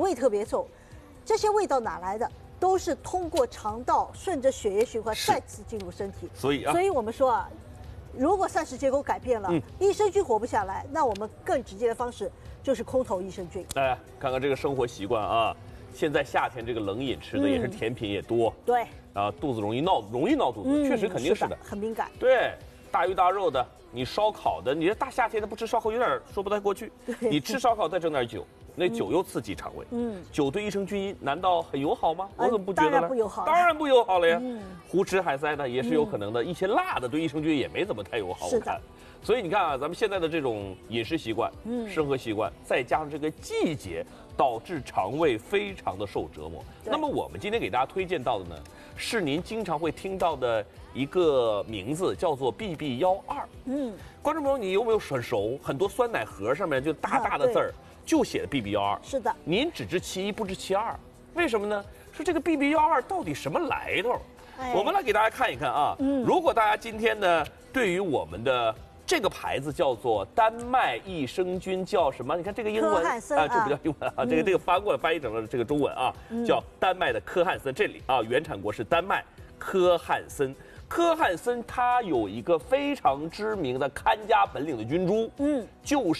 味特别重，这些味道哪来的？都是通过肠道顺着血液循环再次进入身体。 所以我们说啊，如果膳食结构改变了，益生菌活不下来，那我们更直接的方式就是空投益生菌。 哎，看看这个生活习惯啊，现在夏天这个冷饮吃的也是甜品也多， 对， 啊，肚子容易闹肚子，确实肯定是的， 很敏感。 对，大鱼大肉的，你烧烤的，你这大夏天的不吃烧烤有点说不太过去。你吃烧烤再整点酒，那酒又刺激肠胃。酒对益生菌难道很友好吗？我怎么不觉得呢？ 当然不友好， 当然不友好了呀。胡吃海塞的也是有可能的，一些辣的对益生菌也没怎么太友好。我看。所以你看啊，咱们现在的这种饮食习惯、生活习惯，再加上这个季节，导致肠胃非常的受折磨。那么我们今天给大家推荐到的呢，是您经常会听到的一个名字，叫做 BB12。观众朋友，你有没有很熟？很多酸奶盒上面就大大的字儿，就写的 BB12。 是的。 您只知其一，不知其二，为什么呢？说这个 BB12到底什么来头？我们来给大家看一看啊。如果大家今天呢，对于我们的这个牌子叫做丹麦益生菌，叫什么？你看这个英文啊， 这不叫英文啊，这个翻过来翻译成了这个中文啊，叫丹麦的科汉森。这里啊，原产国是丹麦，科汉森。科汉森它有一个非常知名的看家本领的菌株，就是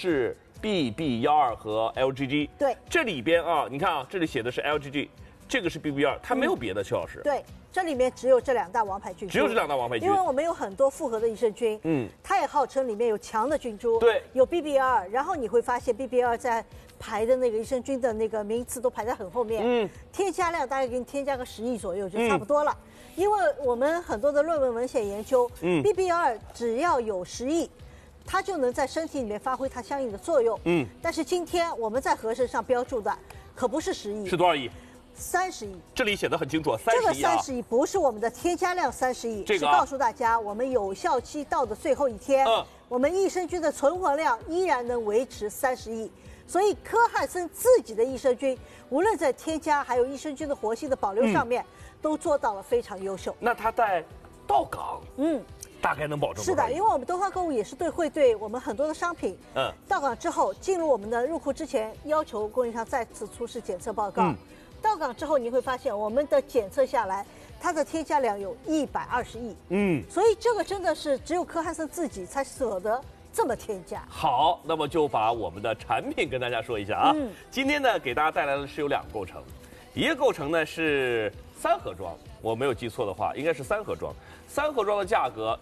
BB12和 LGG。对，这里边啊，你看啊，这里写的是 LGG， 这个是 BB12，它没有别的，邱老师。 对。这里面只有这2大王牌菌株， 只有这2大王牌菌， 因为我们有很多复合的益生菌，它也号称里面有强的菌株， 对， 有 BB2，然后你会发现 BB2在排的那个益生菌的那个名次都排在很后面，添加量大概给你添加个10亿左右就差不多了，因为我们很多的论文文献研究，BB2只要有10亿。它就能在身体里面发挥它相应的作用，但是今天我们在盒身上标注的可不是10亿， 是多少亿 ？30亿， 这里写的很清楚，30亿啊。 这个30亿不是我们的添加量30亿，是告诉大家我们有效期到的最后一天，我们益生菌的存活量依然能维持30亿。所以科汉森自己的益生菌，无论在添加还有益生菌的活性的保留上面，都做到了非常优秀。 那它在到港，大概能保证多少亿？ 是的，因为我们东方购物也是会对我们很多的商品，到港之后进入我们的入库之前，要求供应商再次出示检测报告。到港之后，你会发现我们的检测下来，它的添加量有120亿。所以这个真的是只有科汉森自己才舍得这么添加。 好，那么就把我们的产品跟大家说一下啊。今天呢，给大家带来的是有2个构成，一个构成呢是3盒装，我没有记错的话，应该是3盒装。3盒装的价格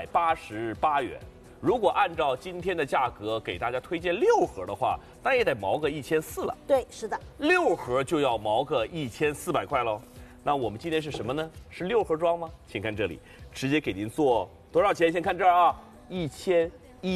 688元。如果按照今天的价格给大家推荐6盒的话，那也得毛个1400了。 对，是的 ，6盒就要毛个1400块喽。那我们今天是什么呢？是6盒装吗？请看这里，直接给您做多少钱？先看这儿啊，1126。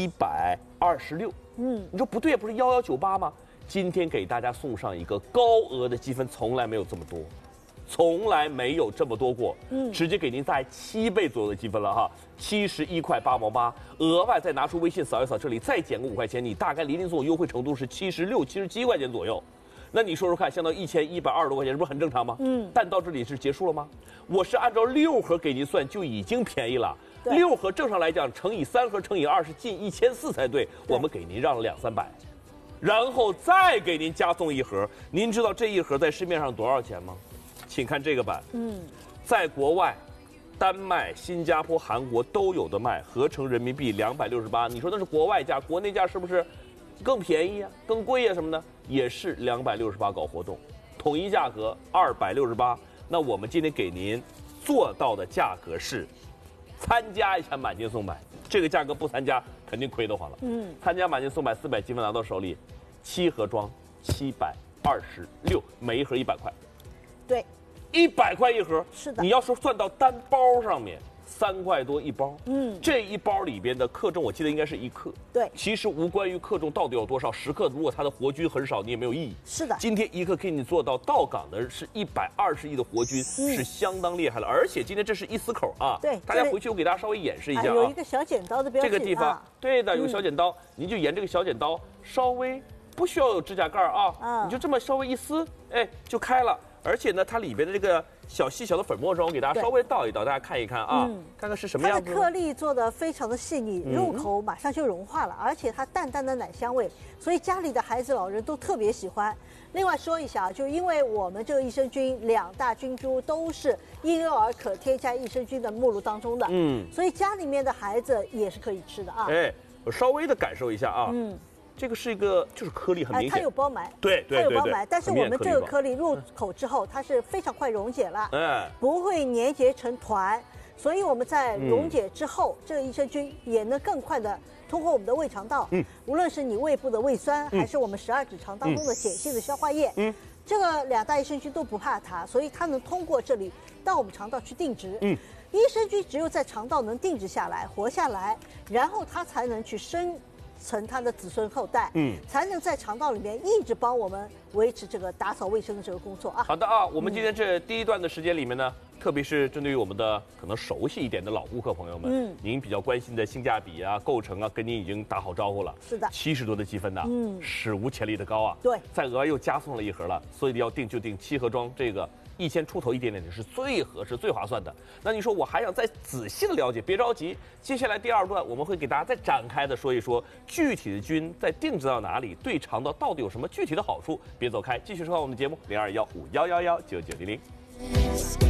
你说不对，不是1198吗？今天给大家送上一个高额的积分，从来没有这么多。从来没有这么多过，直接给您在7倍左右的积分了哈，71块8毛8，额外再拿出微信扫一扫，这里再减个5块钱，你大概离您总优惠程度是76、77块钱左右。那你说说看，相当于1120多块钱，是不是很正常吗？但到这里是结束了吗？我是按照6盒给您算，就已经便宜了。6盒正常来讲乘以3盒乘以2是近1400才对，我们给您让了200-300，然后再给您加送1盒。您知道这1盒在市面上多少钱吗？请看这个版，在国外，丹麦、新加坡、韩国都有的卖，合成人民币268。你说那是国外价，国内价是不是更便宜啊、更贵啊什么的？也是268搞活动，统一价格268。那我们今天给您做到的价格是，参加一下满减送百，这个价格不参加肯定亏得慌了。参加满减送百400积分拿到手里，7盒装726，每1盒100块。 对。 100块1盒， 是的。 你要说算到单包上面，3块多1包。这一包里边的克重，我记得应该是1克。 对。 其实无关于克重到底有多少，10克如果它的活菌很少，你也没有意义。 是的。 今天1克给你做到港的是120亿的活菌，是相当厉害了。而且今天这是1丝口啊。 对。 大家回去我给大家稍微演示一下啊。 有一个小剪刀的标记。 这个地方，对的，有小剪刀，您就沿这个小剪刀稍微。不需要有指甲盖啊，你就这么稍微一撕，哎，就开了。 而且呢，它里边的这个细小的粉末状，我给大家稍微倒一倒，大家看一看啊，看看是什么样子。 它的颗粒做的非常的细腻，入口马上就融化了，而且它淡淡的奶香味，所以家里的孩子、老人都特别喜欢。另外说一下啊，就因为我们这个益生菌2大菌株都是婴幼儿可添加益生菌的目录当中的，所以家里面的孩子也是可以吃的啊。 哎，我稍微的感受一下啊，这个是一个就是颗粒很明显， 它有包埋， 对， 它有包埋，但是我们这个颗粒入口之后，它是非常快溶解了，不会粘结成团，所以我们在溶解之后，这个益生菌也能更快的通过我们的胃肠道，无论是你胃部的胃酸，还是我们12指肠当中的碱性的消化液，这个2大益生菌都不怕它，所以它能通过这里到我们肠道去定植。益生菌只有在肠道能定植下来、活下来，然后它才能去生成它的子孙后代，才能在肠道里面一直帮我们维持这个打扫卫生的这个工作啊。 好的啊，我们今天这第一段的时间里面呢，特别是针对于我们的可能熟悉一点的老顾客朋友们，您比较关心的性价比啊、构成啊，跟您已经打好招呼了。 是的 ，70多的积分呢，史无前例的高啊。 对， 再额外又加送了1盒了，所以要订就订7盒装，这个1000出头一点点的是最合适、最划算的。那你说我还想再仔细的了解，别着急，接下来第2段我们会给大家再展开的说一说具体的菌在定植到哪里，对肠道到底有什么具体的好处。别走开，继续收看我们的节目021511199900。